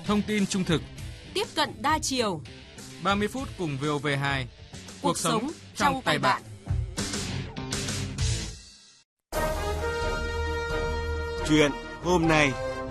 Thông tin trung thực, tiếp cận đa chiều. 30 phút cùng VOV2. Cuộc sống trong tay bạn. Chuyện hôm nay.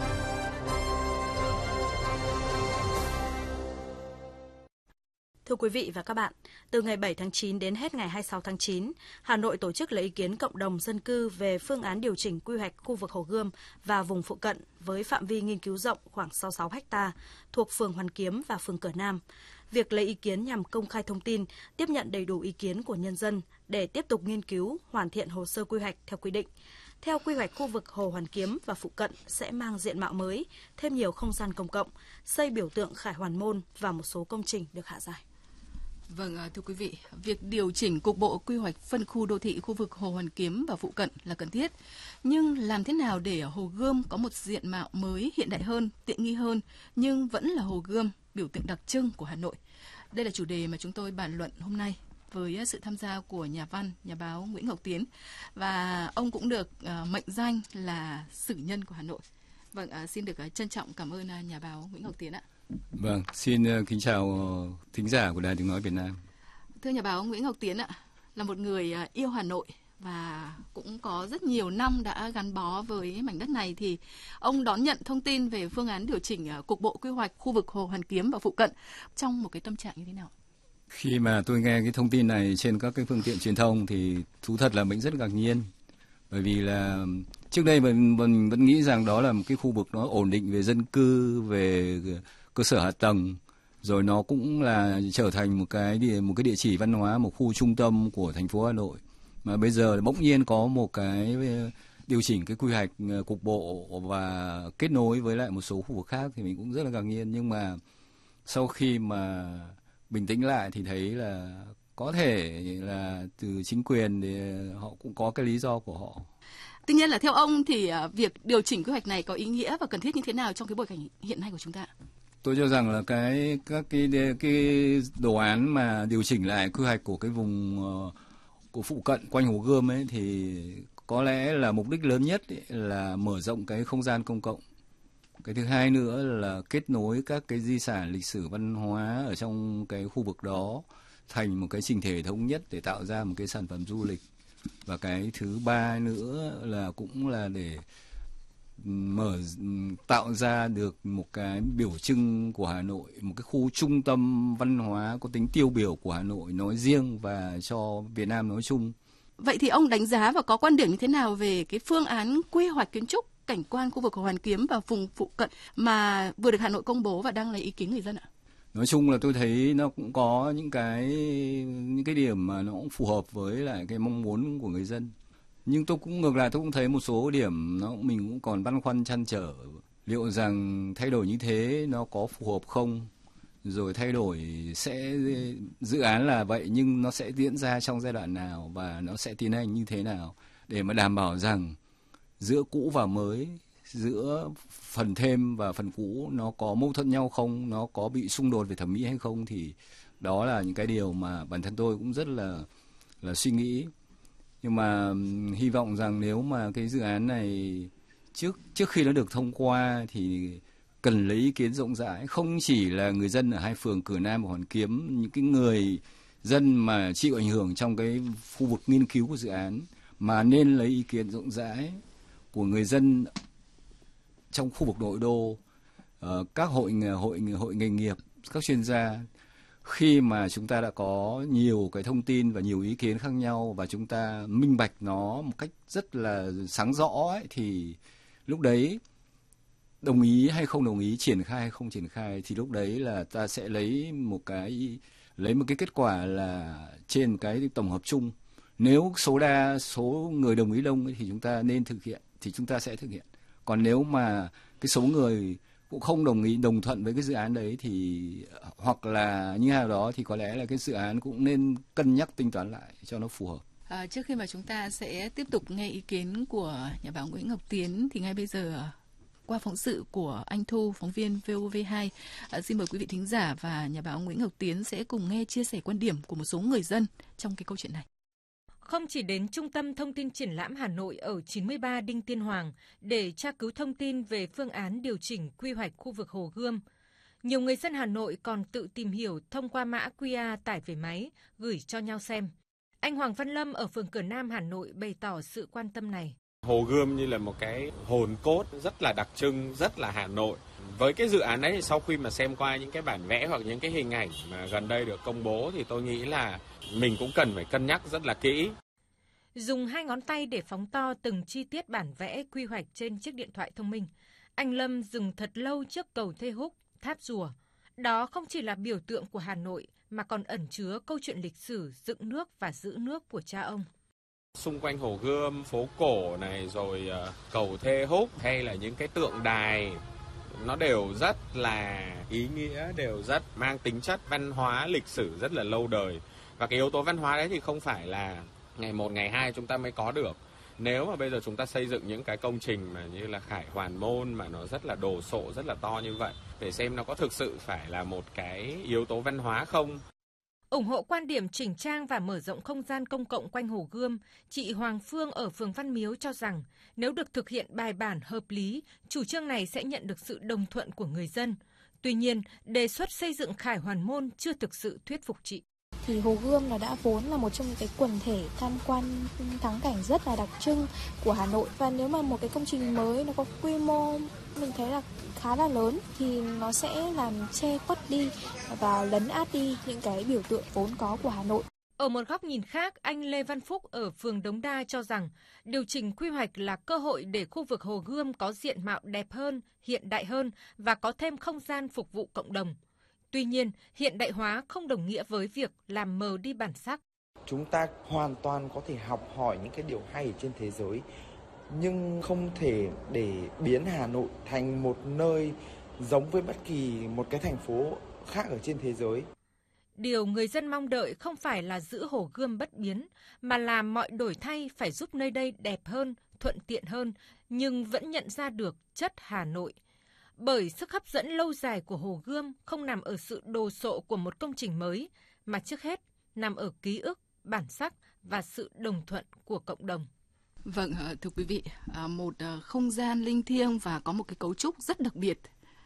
Thưa quý vị và các bạn, từ ngày 7 tháng 9 đến hết ngày 26 tháng 9, Hà Nội tổ chức lấy ý kiến cộng đồng dân cư về phương án điều chỉnh quy hoạch khu vực Hồ Gươm và vùng phụ cận với phạm vi nghiên cứu rộng khoảng 66 ha thuộc phường Hoàn Kiếm và phường Cửa Nam. Việc lấy ý kiến nhằm công khai thông tin, tiếp nhận đầy đủ ý kiến của nhân dân để tiếp tục nghiên cứu, hoàn thiện hồ sơ quy hoạch theo quy định. Theo quy hoạch, khu vực Hồ Hoàn Kiếm và phụ cận sẽ mang diện mạo mới, thêm nhiều không gian công cộng, xây biểu tượng Khải Hoàn Môn và một số công trình được hạ giải. Vâng, thưa quý vị, việc điều chỉnh cục bộ quy hoạch phân khu đô thị khu vực Hồ Hoàn Kiếm và phụ cận là cần thiết. Nhưng làm thế nào để Hồ Gươm có một diện mạo mới, hiện đại hơn, tiện nghi hơn, nhưng vẫn là Hồ Gươm, biểu tượng đặc trưng của Hà Nội? Đây là chủ đề mà chúng tôi bàn luận hôm nay với sự tham gia của nhà văn, nhà báo Nguyễn Ngọc Tiến. Và ông cũng được mệnh danh là sử nhân của Hà Nội. Vâng, xin được trân trọng cảm ơn nhà báo Nguyễn Ngọc Tiến ạ. Vâng, xin kính chào thính giả của Đài Tiếng Nói Việt Nam. Thưa nhà báo Nguyễn Ngọc Tiến ạ, là một người yêu Hà Nội và cũng có rất nhiều năm đã gắn bó với mảnh đất này, thì ông đón nhận thông tin về phương án điều chỉnh cục bộ quy hoạch khu vực Hồ Hoàn Kiếm và phụ cận trong một cái tâm trạng như thế nào? Khi mà tôi nghe cái thông tin này trên các cái phương tiện truyền thông thì thú thật là mình rất ngạc nhiên. Bởi vì là trước đây mình vẫn nghĩ rằng đó là một cái khu vực nó ổn định về dân cư, về cơ sở hạ tầng, rồi nó cũng là trở thành một cái địa chỉ văn hóa, một khu trung tâm của thành phố Hà Nội. Mà bây giờ bỗng nhiên có một cái điều chỉnh cái quy hoạch cục bộ và kết nối với lại một số khu vực khác thì mình cũng rất là ngạc nhiên. Nhưng mà sau khi mà bình tĩnh lại thì thấy là có thể là từ chính quyền thì họ cũng có cái lý do của họ. Tuy nhiên là theo ông thì việc điều chỉnh quy hoạch này có ý nghĩa và cần thiết như thế nào trong cái bối cảnh hiện nay của chúng ta? Tôi cho rằng là các cái đồ án mà điều chỉnh lại quy hoạch của cái vùng của phụ cận quanh Hồ Gươm ấy thì có lẽ là mục đích lớn nhất ấy là mở rộng cái không gian công cộng. Cái thứ hai nữa là kết nối các cái di sản lịch sử văn hóa ở trong cái khu vực đó thành một cái chỉnh thể thống nhất để tạo ra một cái sản phẩm du lịch. Và cái thứ ba nữa là cũng là để tạo ra được một cái biểu trưng của Hà Nội, một cái khu trung tâm văn hóa có tính tiêu biểu của Hà Nội nói riêng và cho Việt Nam nói chung. Vậy thì ông đánh giá và có quan điểm như thế nào về cái phương án quy hoạch kiến trúc cảnh quan khu vực Hồ Hoàn Kiếm và vùng phụ cận mà vừa được Hà Nội công bố và đang lấy ý kiến người dân ạ? Nói chung là tôi thấy nó cũng có những cái điểm mà nó cũng phù hợp với lại cái mong muốn của người dân. Nhưng tôi cũng ngược lại, tôi cũng thấy một số điểm mình cũng còn băn khoăn trăn trở liệu rằng thay đổi như thế nó có phù hợp không, rồi thay đổi sẽ dự án là vậy nhưng nó sẽ diễn ra trong giai đoạn nào và nó sẽ tiến hành như thế nào để mà đảm bảo rằng giữa cũ và mới, giữa phần thêm và phần cũ nó có mâu thuẫn nhau không, nó có bị xung đột về thẩm mỹ hay không, thì đó là những cái điều mà bản thân tôi cũng rất là suy nghĩ. Nhưng mà hy vọng rằng nếu mà cái dự án này trước khi nó được thông qua thì cần lấy ý kiến rộng rãi, không chỉ là người dân ở hai phường Cửa Nam và Hoàn Kiếm, những cái người dân mà chịu ảnh hưởng trong cái khu vực nghiên cứu của dự án, mà nên lấy ý kiến rộng rãi của người dân trong khu vực nội đô, các hội nghề nghiệp, các chuyên gia. Khi mà chúng ta đã có nhiều cái thông tin và nhiều ý kiến khác nhau và chúng ta minh bạch nó một cách rất là sáng rõ ấy, thì lúc đấy đồng ý hay không đồng ý, triển khai hay không triển khai, thì lúc đấy là ta sẽ lấy một cái kết quả là trên một cái tổng hợp chung. Nếu số người đồng ý đông ấy, thì chúng ta nên thực hiện thì chúng ta sẽ thực hiện. Còn nếu mà cái số người cũng không đồng thuận với cái dự án đấy thì hoặc là như nào đó thì có lẽ là cái dự án cũng nên cân nhắc tính toán lại cho nó phù hợp. Trước khi mà chúng ta sẽ tiếp tục nghe ý kiến của nhà báo Nguyễn Ngọc Tiến thì ngay bây giờ qua phóng sự của anh Thu, phóng viên VOV2, xin mời quý vị thính giả và nhà báo Nguyễn Ngọc Tiến sẽ cùng nghe chia sẻ quan điểm của một số người dân trong cái câu chuyện này. Không chỉ đến Trung tâm Thông tin Triển lãm Hà Nội ở 93 Đinh Tiên Hoàng để tra cứu thông tin về phương án điều chỉnh quy hoạch khu vực Hồ Gươm, Nhiều người dân Hà Nội còn tự tìm hiểu thông qua mã QR tải về máy, gửi cho nhau xem. Anh Hoàng Văn Lâm ở phường Cửa Nam, Hà Nội bày tỏ sự quan tâm này. Hồ Gươm như là một cái hồn cốt rất là đặc trưng, rất là Hà Nội. Với cái dự án đấy thì sau khi mà xem qua những cái bản vẽ hoặc những cái hình ảnh mà gần đây được công bố thì tôi nghĩ là mình cũng cần phải cân nhắc rất là kỹ. Dùng 2 ngón tay để phóng to từng chi tiết bản vẽ quy hoạch trên chiếc điện thoại thông minh, anh Lâm dừng thật lâu trước cầu Thê Húc, tháp Rùa. Đó không chỉ là biểu tượng của Hà Nội mà còn ẩn chứa câu chuyện lịch sử dựng nước và giữ nước của cha ông. Xung quanh Hồ Gươm, phố cổ này rồi cầu Thê Húc hay là những cái tượng đài, nó đều rất là ý nghĩa, đều rất mang tính chất văn hóa, lịch sử rất là lâu đời. Và cái yếu tố văn hóa đấy thì không phải là ngày 1, ngày 2 chúng ta mới có được. Nếu mà bây giờ chúng ta xây dựng những cái công trình mà như là Khải Hoàn Môn mà nó rất là đồ sộ, rất là to như vậy, để xem nó có thực sự phải là một cái yếu tố văn hóa không. Ủng hộ quan điểm chỉnh trang và mở rộng không gian công cộng quanh Hồ Gươm, chị Hoàng Phương ở phường Văn Miếu cho rằng nếu được thực hiện bài bản hợp lý, chủ trương này sẽ nhận được sự đồng thuận của người dân. Tuy nhiên, đề xuất xây dựng Khải Hoàn Môn chưa thực sự thuyết phục chị. Thì Hồ Gươm nó đã vốn là một trong những cái quần thể tham quan thắng cảnh rất là đặc trưng của Hà Nội. Và nếu mà một cái công trình mới nó có quy mô mình thấy là khá là lớn thì nó sẽ làm che khuất đi và lấn át đi những cái biểu tượng vốn có của Hà Nội. Ở một góc nhìn khác, anh Lê Văn Phúc ở phường Đống Đa cho rằng điều chỉnh quy hoạch là cơ hội để khu vực Hồ Gươm có diện mạo đẹp hơn, hiện đại hơn và có thêm không gian phục vụ cộng đồng. Tuy nhiên, hiện đại hóa không đồng nghĩa với việc làm mờ đi bản sắc. Chúng ta hoàn toàn có thể học hỏi những cái điều hay ở trên thế giới, nhưng không thể để biến Hà Nội thành một nơi giống với bất kỳ một cái thành phố khác ở trên thế giới. Điều người dân mong đợi không phải là giữ Hồ Gươm bất biến, mà là mọi đổi thay phải giúp nơi đây đẹp hơn, thuận tiện hơn, nhưng vẫn nhận ra được chất Hà Nội. Bởi sức hấp dẫn lâu dài của Hồ Gươm không nằm ở sự đồ sộ của một công trình mới, mà trước hết nằm ở ký ức, bản sắc và sự đồng thuận của cộng đồng. Vâng, thưa quý vị, một không gian linh thiêng và có một cái cấu trúc rất đặc biệt.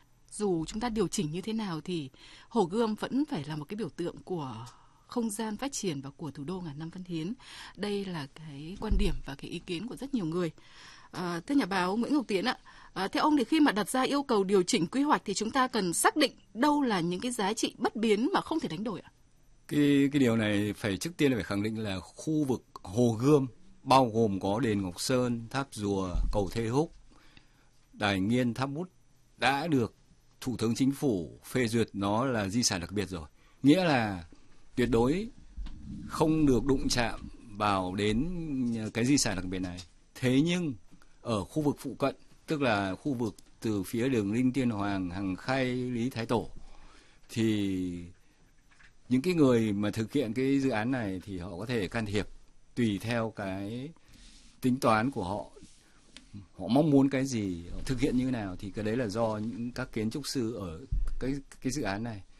Dù chúng ta điều chỉnh như thế nào thì Hồ Gươm vẫn phải là một cái biểu tượng của không gian phát triển và của thủ đô ngàn năm văn hiến. Đây là cái quan điểm và cái ý kiến của rất nhiều người. Thưa nhà báo Nguyễn Ngọc Tiến ạ, theo ông thì khi mà đặt ra yêu cầu điều chỉnh quy hoạch thì chúng ta cần xác định đâu là những cái giá trị bất biến mà không thể đánh đổi ạ? Cái điều này trước tiên là phải khẳng định là khu vực Hồ Gươm bao gồm có đền Ngọc Sơn, tháp Rùa, cầu Thê Húc, đài Nghiên, tháp Bút đã được Thủ tướng Chính phủ phê duyệt nó là di sản đặc biệt rồi. Nghĩa là tuyệt đối không được đụng chạm vào đến cái di sản đặc biệt này. Thế nhưng ở khu vực phụ cận, tức là khu vực từ phía đường Đinh Tiên Hoàng, Hàng Khay, Lý Thái Tổ, thì những cái người mà thực hiện cái dự án này thì họ có thể can thiệp tùy theo cái tính toán của họ. Họ mong muốn cái gì, họ thực hiện như thế nào thì cái đấy là do những các kiến trúc sư ở cái dự án này.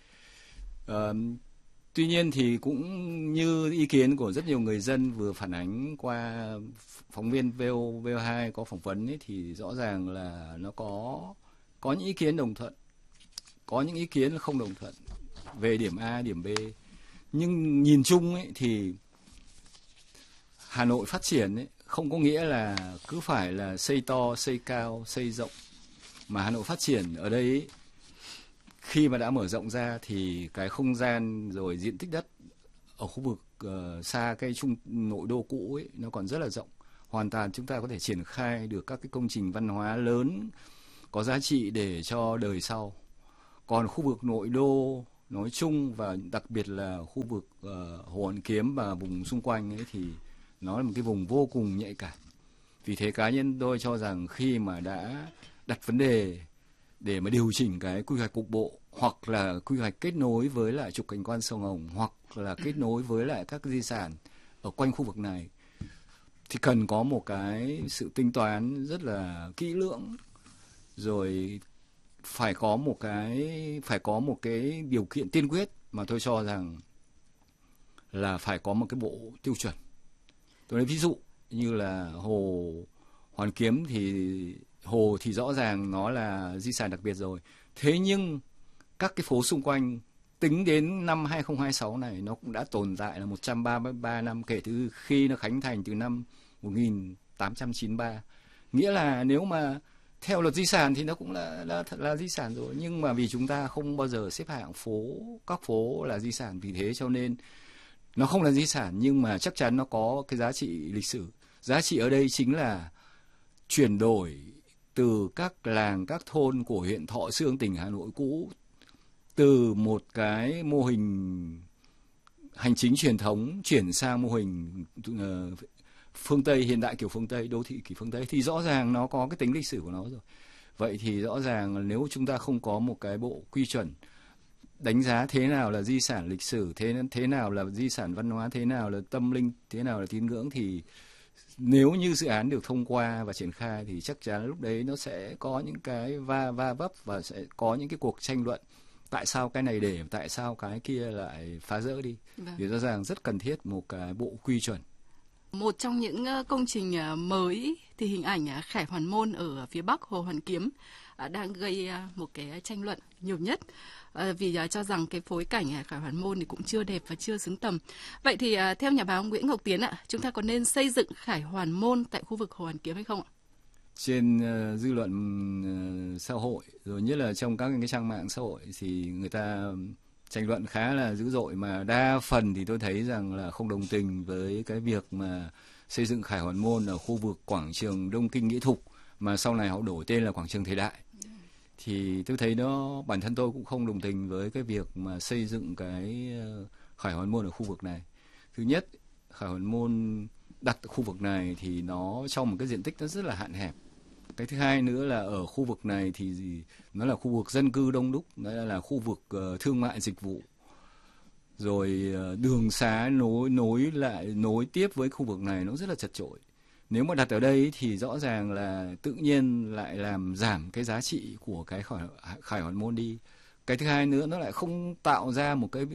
Tuy nhiên thì cũng như ý kiến của rất nhiều người dân vừa phản ánh qua phóng viên VO2 có phỏng vấn ấy, thì rõ ràng là nó có những ý kiến đồng thuận, có những ý kiến không đồng thuận về điểm A, điểm B. Nhưng nhìn chung ấy, thì Hà Nội phát triển ấy, không có nghĩa là cứ phải là xây to, xây cao, xây rộng. Mà Hà Nội phát triển ở đây ấy, khi mà đã mở rộng ra thì cái không gian rồi diện tích đất ở khu vực xa cái nội đô cũ ấy, nó còn rất là rộng. Hoàn toàn chúng ta có thể triển khai được các cái công trình văn hóa lớn có giá trị để cho đời sau. Còn khu vực nội đô nói chung và đặc biệt là khu vực Hồ Hoàn Kiếm và vùng xung quanh ấy thì nó là một cái vùng vô cùng nhạy cảm. Vì thế cá nhân tôi cho rằng khi mà đã đặt vấn đề để mà điều chỉnh cái quy hoạch cục bộ hoặc là quy hoạch kết nối với lại trục cảnh quan sông Hồng hoặc là kết nối với lại các di sản ở quanh khu vực này thì cần có một cái sự tính toán rất là kỹ lưỡng, rồi phải có một cái điều kiện tiên quyết mà tôi cho rằng là phải có một cái bộ tiêu chuẩn. Tôi lấy ví dụ như là Hồ Hoàn Kiếm thì Hồ thì rõ ràng nó là di sản đặc biệt rồi. Thế nhưng các cái phố xung quanh tính đến năm 2026 này nó cũng đã tồn tại là 133 năm kể từ khi nó khánh thành từ năm 1893. Nghĩa là nếu mà theo luật di sản thì nó cũng là di sản rồi, nhưng mà vì chúng ta không bao giờ xếp hạng các phố là di sản, vì thế cho nên nó không là di sản, nhưng mà chắc chắn nó có cái giá trị lịch sử. Giá trị ở đây chính là chuyển đổi từ các làng, các thôn của huyện Thọ Xương, tỉnh Hà Nội cũ, từ một cái mô hình hành chính truyền thống chuyển sang mô hình phương Tây, hiện đại kiểu phương Tây, đô thị kiểu phương Tây, thì rõ ràng nó có cái tính lịch sử của nó rồi. Vậy thì rõ ràng là nếu chúng ta không có một cái bộ quy chuẩn đánh giá thế nào là di sản lịch sử, thế nào là di sản văn hóa, thế nào là tâm linh, thế nào là tín ngưỡng, thì nếu như dự án được thông qua và triển khai thì chắc chắn lúc đấy nó sẽ có những cái va vấp và sẽ có những cái cuộc tranh luận. Tại sao cái này để, tại sao cái kia lại phá rỡ đi? Thì rõ ràng rất cần thiết một cái bộ quy chuẩn. Một trong những công trình mới thì hình ảnh Khải Hoàn Môn ở phía Bắc Hồ Hoàn Kiếm đang gây một cái tranh luận nhiều nhất, vì cho rằng cái phối cảnh Khải Hoàn Môn thì cũng chưa đẹp và chưa xứng tầm. Vậy thì theo nhà báo Nguyễn Ngọc Tiến ạ, chúng ta có nên xây dựng Khải Hoàn Môn tại khu vực Hồ Hoàn Kiếm hay không ạ? Trên dư luận xã hội, rồi nhất là trong các cái trang mạng xã hội thì người ta tranh luận khá là dữ dội, mà đa phần thì tôi thấy rằng là không đồng tình với cái việc mà xây dựng Khải Hoàn Môn ở khu vực quảng trường Đông Kinh Nghĩa Thục, mà sau này họ đổi tên là quảng trường Thời Đại. Thì tôi thấy bản thân tôi cũng không đồng tình với cái việc mà xây dựng cái Khải Hoàn Môn ở khu vực này. Thứ nhất, Khải Hoàn Môn đặt ở khu vực này thì nó trong một cái diện tích nó rất là hạn hẹp. Cái thứ hai nữa là ở khu vực này thì nó là khu vực dân cư đông đúc, nó là khu vực thương mại dịch vụ, rồi đường xá nối tiếp với khu vực này nó rất là chật chội. Nếu mà đặt ở đây thì rõ ràng là tự nhiên lại làm giảm cái giá trị của cái Khải Hoàn Môn đi. Cái thứ hai nữa, nó lại không tạo ra một cái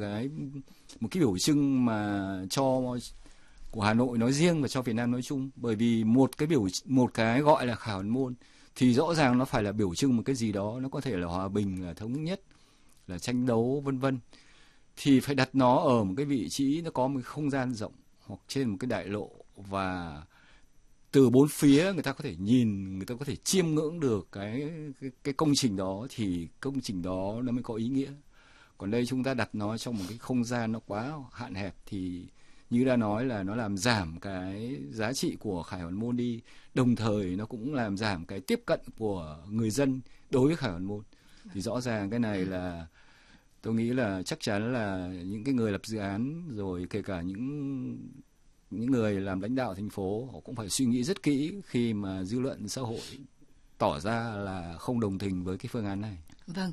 biểu trưng mà của Hà Nội nói riêng và cho Việt Nam nói chung. Bởi vì một cái gọi là Khải Hoàn Môn thì rõ ràng nó phải là biểu trưng một cái gì đó, nó có thể là hòa bình, là thống nhất, là tranh đấu, vân vân. Thì phải đặt nó ở một cái vị trí nó có một cái không gian rộng hoặc trên một cái đại lộ, và từ bốn phía người ta có thể nhìn, người ta có thể chiêm ngưỡng được cái công trình đó, thì công trình đó nó mới có ý nghĩa. Còn đây chúng ta đặt nó trong một cái không gian nó quá hạn hẹp thì như đã nói là nó làm giảm cái giá trị của Khải Hoàn Môn đi, đồng thời nó cũng làm giảm cái tiếp cận của người dân đối với Khải Hoàn Môn. Thì rõ ràng cái này là tôi nghĩ là chắc chắn là những cái người lập dự án, rồi kể cả những người làm lãnh đạo thành phố, họ cũng phải suy nghĩ rất kỹ khi mà dư luận xã hội tỏ ra là không đồng tình với cái phương án này. Vâng.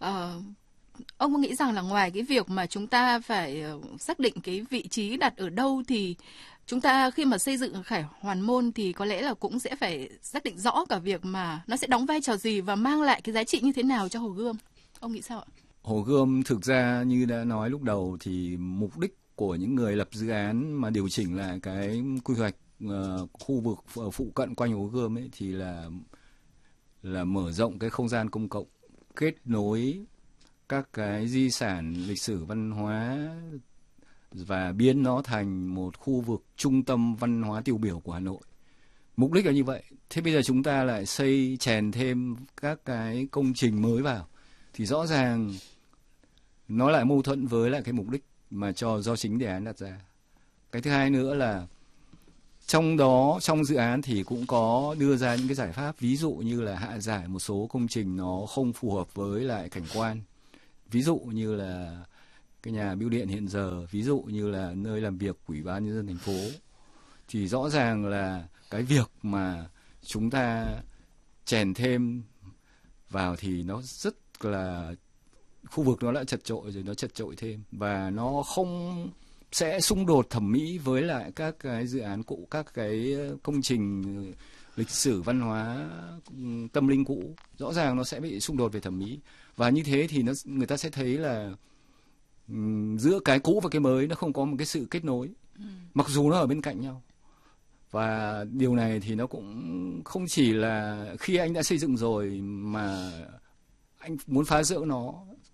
Ông có nghĩ rằng là ngoài cái việc mà chúng ta phải xác định cái vị trí đặt ở đâu, thì chúng ta khi mà xây dựng Khải Hoàn Môn thì có lẽ là cũng sẽ phải xác định rõ cả việc mà nó sẽ đóng vai trò gì và mang lại cái giá trị như thế nào cho Hồ Gươm. Ông nghĩ sao ạ? Hồ Gươm thực ra như đã nói lúc đầu thì mục đích của những người lập dự án mà điều chỉnh lại cái quy hoạch khu vực phụ cận quanh Hồ Gươm ấy thì là mở rộng cái không gian công cộng, kết nối các cái di sản lịch sử văn hóa và biến nó thành một khu vực trung tâm văn hóa tiêu biểu của Hà Nội. Mục đích là như vậy. Thế bây giờ chúng ta lại xây chèn thêm các cái công trình mới vào thì rõ ràng nó lại mâu thuẫn với lại cái mục đích mà do chính đề án đặt ra. Cái thứ hai nữa là trong dự án thì cũng có đưa ra những cái giải pháp, ví dụ như là hạ giải một số công trình nó không phù hợp với lại cảnh quan. Ví dụ như là cái nhà bưu điện hiện giờ, ví dụ như là nơi làm việc của Ủy ban Nhân dân thành phố. Thì rõ ràng là cái việc mà chúng ta chèn thêm vào thì nó rất là, khu vực nó đã chật chội rồi, nó chật chội thêm và nó không sẽ xung đột thẩm mỹ với lại các cái dự án cũ, các cái công trình lịch sử văn hóa tâm linh cũ. Rõ ràng nó sẽ bị xung đột về thẩm mỹ, và như thế thì người ta sẽ thấy là giữa cái cũ và cái mới nó không có một cái sự kết nối, mặc dù nó ở bên cạnh nhau. Và điều này thì nó cũng không chỉ là khi anh đã xây dựng rồi mà anh muốn phá rỡ nó,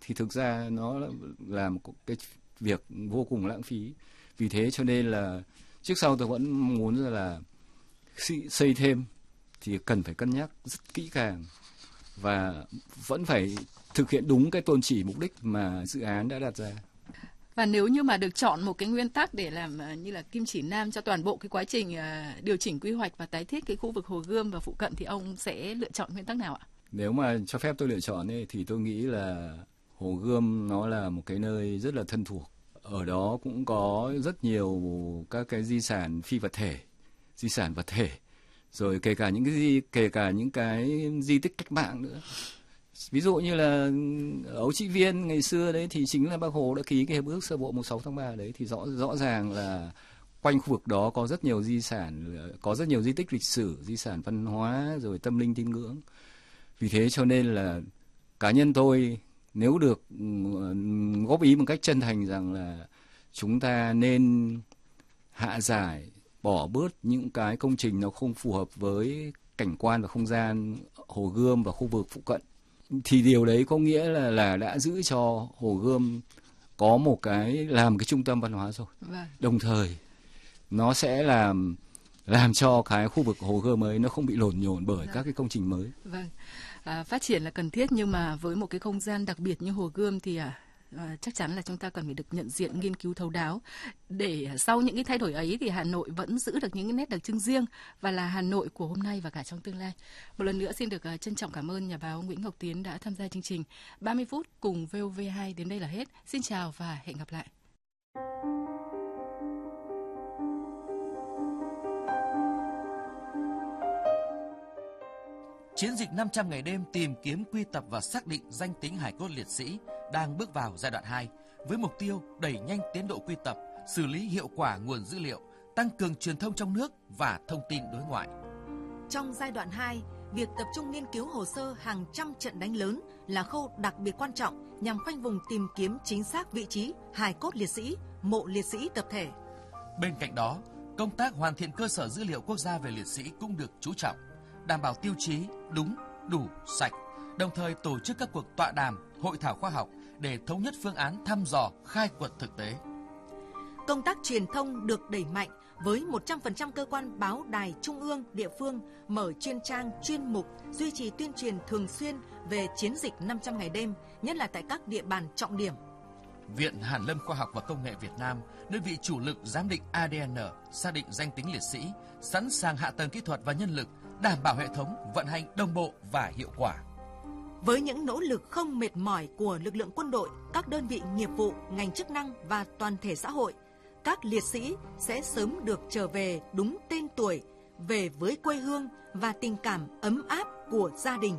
thì thực ra nó là một cái việc vô cùng lãng phí. Vì thế cho nên là trước sau tôi vẫn muốn là xây thêm thì cần phải cân nhắc rất kỹ càng và vẫn phải thực hiện đúng cái tôn chỉ mục đích mà dự án đã đặt ra. Và nếu như mà được chọn một cái nguyên tắc để làm như là kim chỉ nam cho toàn bộ cái quá trình điều chỉnh quy hoạch và tái thiết cái khu vực Hồ Gươm và phụ cận thì ông sẽ lựa chọn nguyên tắc nào ạ? Nếu mà cho phép tôi lựa chọn ấy, thì tôi nghĩ là Hồ Gươm nó là một cái nơi rất là thân thuộc. Ở đó cũng có rất nhiều các cái di sản phi vật thể, di sản vật thể, rồi kể cả những cái di tích cách mạng nữa. Ví dụ như là Ấu Trị Viên ngày xưa đấy thì chính là Bác Hồ đã ký cái hiệp ước sơ bộ 6 tháng 3 đấy, thì rõ ràng là quanh khu vực đó có rất nhiều di sản, có rất nhiều di tích lịch sử, di sản văn hóa, rồi tâm linh tín ngưỡng. Vì thế cho nên là cá nhân tôi nếu được góp ý một cách chân thành rằng là chúng ta nên hạ giải, bỏ bớt những cái công trình nó không phù hợp với cảnh quan và không gian Hồ Gươm và khu vực phụ cận, thì điều đấy có nghĩa là đã giữ cho Hồ Gươm có một làm cái trung tâm văn hóa rồi. Vâng. Đồng thời nó sẽ làm cho cái khu vực Hồ Gươm ấy nó không bị lổn nhổn bởi các cái công trình mới. Vâng. Phát triển là cần thiết, nhưng mà với một cái không gian đặc biệt như Hồ Gươm thì chắc chắn là chúng ta cần phải được nhận diện, nghiên cứu thấu đáo để sau những cái thay đổi ấy thì Hà Nội vẫn giữ được những cái nét đặc trưng riêng và là Hà Nội của hôm nay và cả trong tương lai. Một lần nữa xin được trân trọng cảm ơn nhà báo Nguyễn Ngọc Tiến đã tham gia chương trình 30 phút cùng VOV2 đến đây là hết. Xin chào và hẹn gặp lại. Chiến dịch 500 ngày đêm tìm kiếm, quy tập và xác định danh tính hài cốt liệt sĩ đang bước vào giai đoạn 2 với mục tiêu đẩy nhanh tiến độ quy tập, xử lý hiệu quả nguồn dữ liệu, tăng cường truyền thông trong nước và thông tin đối ngoại. Trong giai đoạn 2, việc tập trung nghiên cứu hồ sơ hàng trăm trận đánh lớn là khâu đặc biệt quan trọng nhằm khoanh vùng tìm kiếm chính xác vị trí hài cốt liệt sĩ, mộ liệt sĩ tập thể. Bên cạnh đó, công tác hoàn thiện cơ sở dữ liệu quốc gia về liệt sĩ cũng được chú trọng, đảm bảo tiêu chí đúng, đủ, sạch, đồng thời tổ chức các cuộc tọa đàm, hội thảo khoa học để thống nhất phương án thăm dò, khai quật thực tế. Công tác truyền thông được đẩy mạnh với 100% cơ quan báo đài trung ương, địa phương mở chuyên trang, chuyên mục, duy trì tuyên truyền thường xuyên về chiến dịch 500 ngày đêm, nhất là tại các địa bàn trọng điểm. Viện Hàn lâm Khoa học và Công nghệ Việt Nam, đơn vị chủ lực giám định ADN, xác định danh tính liệt sĩ, sẵn sàng hạ tầng kỹ thuật và nhân lực, đảm bảo hệ thống vận hành đồng bộ và hiệu quả. Với những nỗ lực không mệt mỏi của lực lượng quân đội, các đơn vị nghiệp vụ, ngành chức năng và toàn thể xã hội, các liệt sĩ sẽ sớm được trở về đúng tên tuổi, về với quê hương và tình cảm ấm áp của gia đình.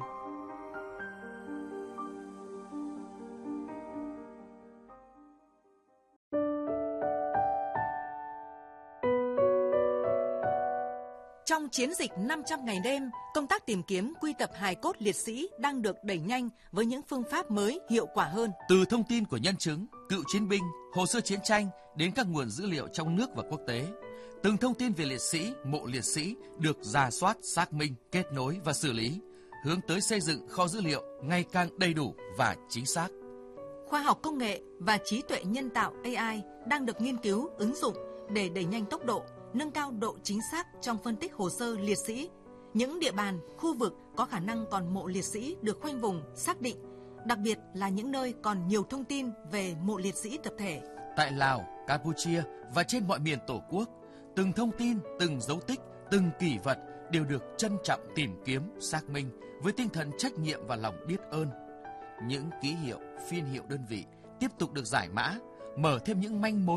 Trong chiến dịch 500 ngày đêm, công tác tìm kiếm, quy tập hài cốt liệt sĩ đang được đẩy nhanh với những phương pháp mới, hiệu quả hơn. Từ thông tin của nhân chứng, cựu chiến binh, hồ sơ chiến tranh đến các nguồn dữ liệu trong nước và quốc tế, từng thông tin về liệt sĩ, mộ liệt sĩ được rà soát, xác minh, kết nối và xử lý, hướng tới xây dựng kho dữ liệu ngày càng đầy đủ và chính xác. Khoa học công nghệ và trí tuệ nhân tạo AI đang được nghiên cứu, ứng dụng để đẩy nhanh tốc độ, nâng cao độ chính xác trong phân tích hồ sơ liệt sĩ. Những địa bàn, khu vực có khả năng còn mộ liệt sĩ được khoanh vùng, xác định, đặc biệt là những nơi còn nhiều thông tin về mộ liệt sĩ tập thể. Tại Lào, Campuchia và trên mọi miền Tổ quốc, từng thông tin, từng dấu tích, từng kỷ vật đều được trân trọng tìm kiếm, xác minh với tinh thần trách nhiệm và lòng biết ơn. Những ký hiệu, phiên hiệu đơn vị tiếp tục được giải mã, mở thêm những manh mối